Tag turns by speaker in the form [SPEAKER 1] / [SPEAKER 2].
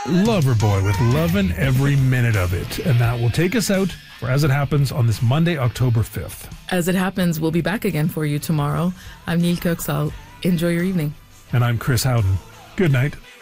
[SPEAKER 1] Loverboy with Lovin' Every Minute of It. And that will take us out for As It Happens on this Monday, October 5th.
[SPEAKER 2] As It Happens, we'll be back again for you tomorrow. I'm Neil Kirksall. Enjoy your evening.
[SPEAKER 1] And I'm Chris Howden. Good night.